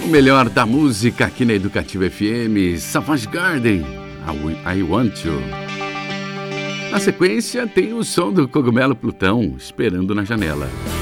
O melhor da música aqui na Educativa FM, Savage Garden, I Want You. Na sequência tem o som do Cogumelo Plutão, Esperando na Janela.